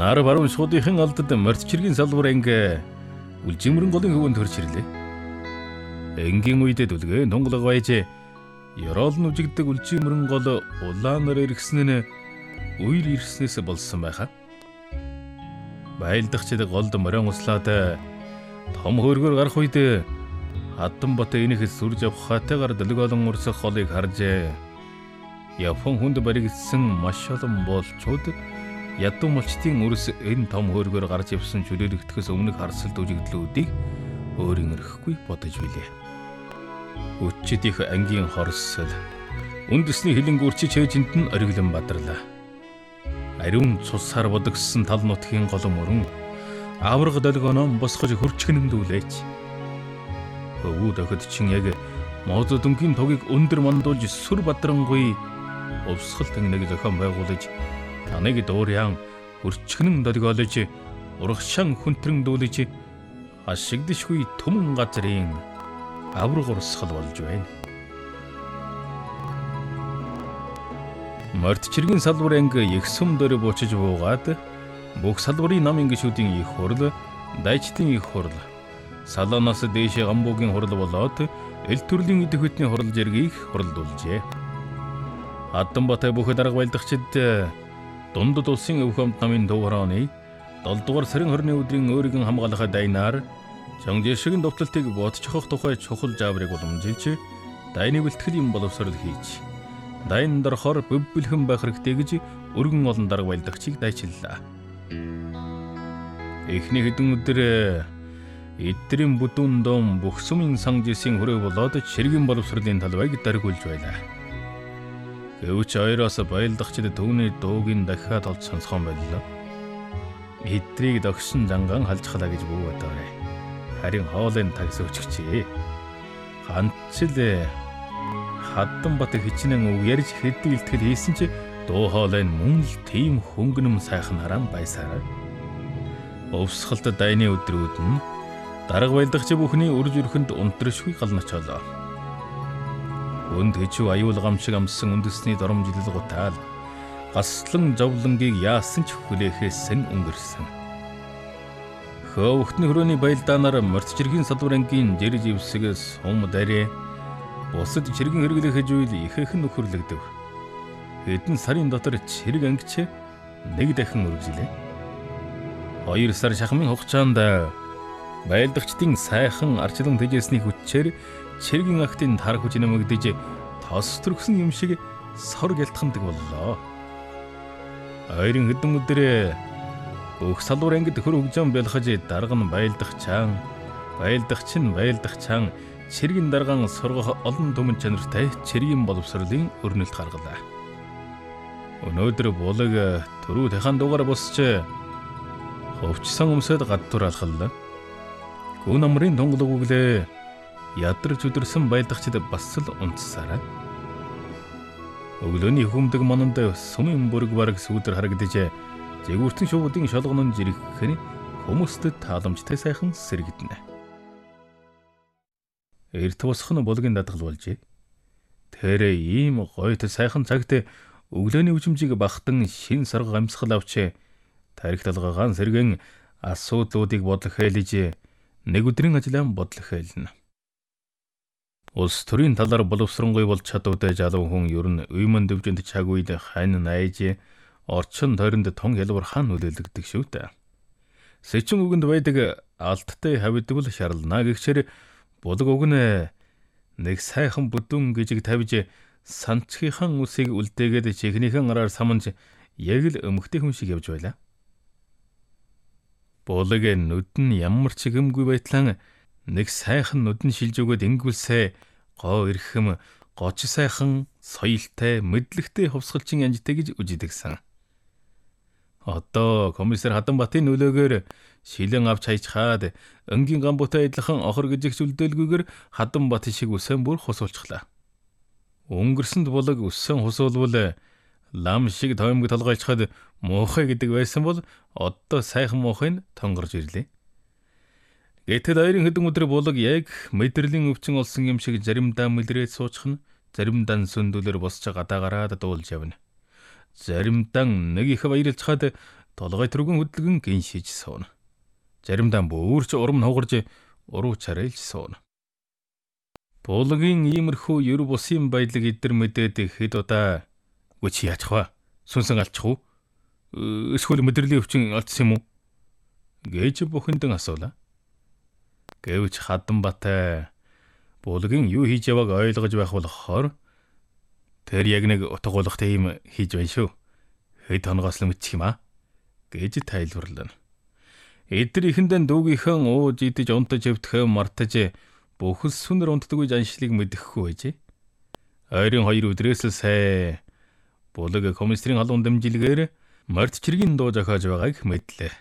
Нар баруун шуудынхын алдад мордчиргийн салбар анги үлжимрэн голын хөвөнд төрж ирлээ. Энгийн үедээ дүлгээ тунгалаг байж ёроол нүжигдэг үлжимрэн гол улаанаар иргсэн нь үер ирснээс болсон байхаа. Байлдагчид голд морион услаад том хөргөөр гарах үед Хатанбат энийхс сүрж явах хатайгаар дэлгөөлөн урсах голыг харжээ. Япон хүнд баригдсан маш олон болчууд ядуу малчтын үрс энэ том хөргөөр гарч явсан чөлөөлөгдөхөөс өмнөх харсалт үжигдлүүдийг өөрийн өрөхгүй бодож билээ. Өчид их ангийн хорсол үндэсний хилэнг үрчиж хээжинд нь ориглон бадарлаа. Ариун цусаар бодогссон тал нутгийн гол мөрөн авраг долгоноо босгож хөрчгнэмдүүлээч. Өвөө дохид чин яг мод дүнгийн тогийг өндөр мандуулж сүр бадрангуй өвсгөл тэнэг зохион байгуулж таныг дуурьяан хөрчгнэн долгиолж урагшаан хүнтрэмдүүлж ашигдшгүй түмэн газрын авраг урсгал болж байна. Мордчиргийн салбар анги их сүм дээр буучиж буугаад бүх салбарын намын гишүүдийн их хурл, дайчдын их хурл, салаанаас дээшээ гамбуугийн хурл болоод эл төрлийн идэвхтний хурл зэргийг хурлдуулжээ. Хатанбат бүх дарга байлдагчид дундад улсын өв хамт намын төв хорооны 7 дугаар сарын 20-ны өдрийн өөрийн хамгаалах дайнаар Чонгжишгийн довтлолтыг бодчихох тухай чухал жааврыг уламжилж дайны бэлтгэлийн боловсрол хийж дайн дорхоор бэлхэн байх хэрэгтэй гэж өргөн олон дарга байлдагчийг дайчиллаа. Эхний хэдэн өдөр эдрийн бүдүүн дом бүх сүмийн сангжисийн хүрээ болоод чиргийн боловсролын талбайг даргуулж байлаа. Гэвч ойроос байлдагчид түүний дуугийн дахиад олж сонсгоон байлаа. Эдрийг догшин занган халжхлаа гэж бүү бодоорой. Харин хоолын тагс өчгчээ. Ганцл Хатанбат хичнээн үг ярьж хэдий илтгэл хийсэн ч дуу хоолой мөн л тийм хөнгөнөм сайхан хараан байсаар. Өвсгалт дайны өдрүүд нь дарга байлдагч бүхний үрж өрхөнд унтрашгүй галночоолоо. Өнд хичүү аюул гамшиг амссан үндэсний доромжилэл гутаал гаслан зовлонгийг яасан ч хүлээхээсэн өнгөрсөн. Хөвгтний хөрөөний байлдаанаар мордчиргийн салбар ангийн жирж ивсгээс сум дарэ бусад чиргэн хэрэглэх зүйл ихээхэн нөхөрлөгдөв. Хэдэн сарын дотор чирэг ангич нэг дахин үргэлжлээ. 2 сар шахмын хугацаанд байлдагчдын сайхан арчлан тэжээсний хүчээр чиргэн актын тар хүч нэмэгдэж тос төрсөн юм шиг сор гялтхандаг боллоо. Ойрын хэдэн өдөр бүх салбар ангид хөр хөгжөөн бэлхэж дарга нь байлдагчаан чиргийн даргаан сургах олон түмэн чанартай чиргийн боловсролын өрнөлт гаргалаа. Өнөөдөр булаг түрүү тахан дугаар босч хөвчсөн өмсөд гадтур алхаллаа. Гүн амрын тунгалаг өглөө ядарч өдөрсөн байлдагчид бас л унтсараа. Өглөөний хүмдэг мананд сүмийн бүрэг бараг сүүдэр харагдаж зэгүүртэн шуудын шолгоно жирэгхэн хүмүүстэд тааламжтай сайхан сэргиднэ. Эрт босхон булгийн дадгал болжээ. Тэр ийм гойд сайхан цагт өглөөний үжимжийг багтан шин сарга амьсгал авч тарих талгаагаан сэргэн асуудлуудыг бодлох хэлж нэг өдрийн ажлаа бодлох хэлнэ. Улс төрийн талаар боловсронгуй болж чадвартай залуу хүн ер нь уйман дөвжөнд цаг үед хань найж орчин тойронд тун хялбар хаан нөлөөлөгдөг шүү дээ. Сэчин үгэнд байдаг алдтай хавидвал шарлана гэгчээр булаг үг нь нэг сайхан бүдүүн гжиг тавьж санчхийнхан үсийг үлдээгээд чихнийхэн араар саманж яг л өмгтэй хүн шиг явж байлаа. Булаг нүд нь ямар ч гэмгүй байтлан нэг сайхан нүдэн шилж өгöd ингүүлсэ гоо ирхэм гоч сайхан соёлтой мэдлэгтэй хувьсгалчин янжтай гэж үжидэгсэн. Одоо комиссар Хатанбатын нөлөөгөөр шилэн авч хайчхаад өнгийн гамбуутай адилхан охор гжиг зүлдэлгүйгээр Хатанбат шиг үсэн бүр хусуулчихлаа. Өнгөрсөнд булаг үсэн хусуулвал лам шиг тоомг толгойлчхад муухай гэдэг байсан бол одоо сайхан муухай нь тонгорж ирлээ. Гэтэл ойрын хэдэн өдөр булаг яг мэдрэлийн өвчин олсон юм шиг заримдаа мэлрээд суучих нь заримдаа сүндүүлэр босч гадаа гараад дуулж явна. Заримдаа нэг их баярлцгаад толгой түргэн хөдөлгөн гин шиж сууна. Заримдаа бөөрч урам нугарж уруу чарэлж сууна. Буулгийн иймэрхүү ер бусын байдлыг эдгээр мэдээд хэд удаа "Үгүй чи яачих вэ? Сүнсэн алчих уу? Эсвэл мэдрэлийн өвчин алдсан юм уу?" гэж бүхэндэн асуулаа. Гэвч Хатанбатай буулгийн юу хийж явааг ойлгож байх болохоор "Тэр яг нэг утга болохтой юм хийж байна шүү. Хэд хоногоос л мэдчих юм аа" гэж тайлбарлана. Эдгээр ихэндээ дүүгийнхэн ууж идэж унтаж өвтгөө мартаж бүхэл сүнэр унтдаггүй жаншлыг мэдэхгүй байжээ. Ойрын 2 өдрөөс л сая буулаг комиссарын халуун дэмжлэгээр морд чиргийн дуу зохиож байгааг мэдлээ.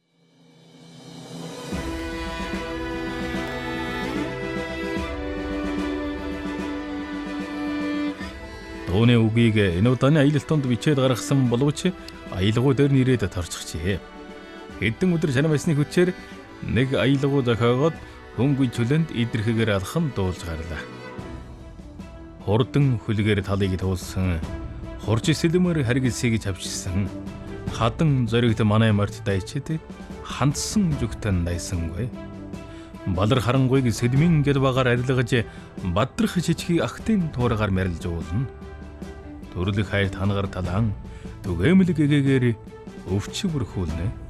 Дууны үгийг энэ удааны аялалтанд бичээд гаргасан боловч аялгуу дээр нэрээд торччихжээ. Хэдэн өдөр шанаа байсны хүчээр нэг аялгуу зохиогоод хөнгөн чөлөөнд идэрхэгээр алхан дуулж гарлаа. Хурдан хүлгээр талыг туулсан, хурж сэлмэр харгилсыг чавчсан, хадан зоригт манай морд дайчид хандсан зүгтэн дайсангүй. Балар харангуйг сэлмийн гэлбагаар арилгаж бадрах жижиг ахтын туургаар мэрэлж уулна. Төрлөх хайр тангаар талаан түгээмэл гэгээгээр өвч бүрхүүлнэ.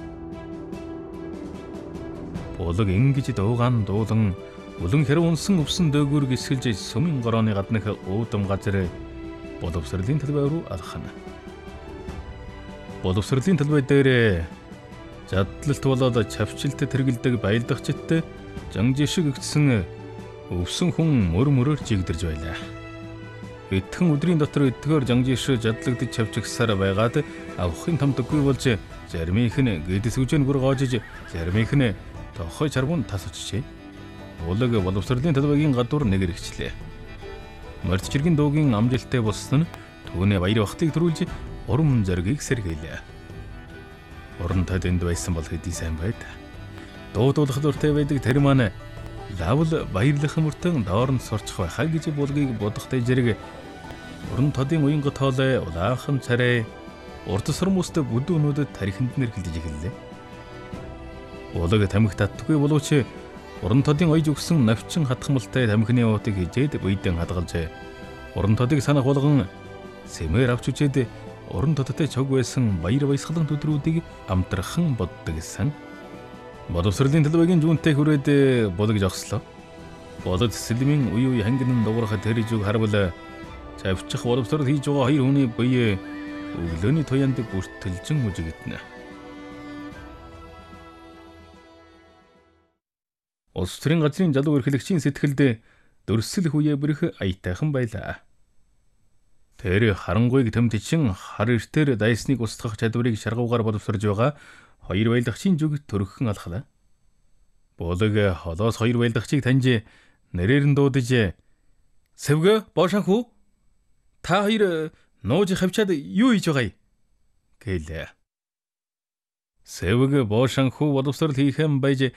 Буулаг ингэж дуугаан дуулан улан хэрэг унсан өвсөн дөөгөр гисгэлж сүмийн горооны гаднах уудам газар боловсролын талбай руу алхана. Боловсролын талбай дээр задлалт болоод чавчилт тэргэлдэг баялдагчдтай жанжи шиг өгсөн өвсөн хүн мөр жигдэрж байлаа. Эдхэн өдрийн дотор эдгээр жанжи шиг задлагдж чавчигсаар байгаад авахын тамдаггүй болж заримийнх нь гэдэс үжэн бүр гоожиж заримийнх нь тохой чаргуун тасвчжээ. Буулаг боловсролын талбайгийн гадуур нэгэрэгчлээ. Морд чиргийн дуугийн амжилттай болсон нь түүний баяр бахтыг төрүүлж урам зоригийг сэргийлээ. Уран тойд байсан бол хэдий сайн байд. Дуудуулах дуртай байдаг тэр маань лавл баярлах мөртөн доорн сурчих байхаа гэж буулгийг бодохтой зэрэг уран тодын уянга тоолой улаахан царай урд сармуустай бүдүүнүүдэд тархинд нэрхэлж эхэллээ. Буулаг тамхи татдаггүй боловч уран тодын ойж өгсөн навчин хатгамалтай тамхины уутыг хижээд буйдэн хадгалж уран тодыг санах болгон сэмээр авч үжээд уран тодтой чог байсан баяр баясгалан төдрүүдийг амтрахан боддог гэсэн. Боловсролын талбайгийн зүүнтэй хүрээд буулаг жогслоо. Болоод сэлмийн үе хангин дуурах тэр зүг харвал цавчих боловсрол хийж байгаа хоёр хүний бие өглөөний туянд бүртэлжин үжигдэнэ. Улс төрийн газрын залуу эрхлэгчийн сэтгэлд дөрсөлх үе бүрх аятайхан байлаа. Тэр харангуйг тэмтчин хар эртээр дайсныг устгах чадварыг шаргуугаар боловсрож байгаа хоёр баялдагчийн зүг төрөхөн алхлаа. Буулаг холоос хоёр баялдагчийг таньж нэрээр нь дуудаж "Сэвгэ боошанхүү, та хоёр нууж хавчаад юу хийж байгаа юм?" гэлээ. Сэвэг боошанхүү боловсрол хийхэн байж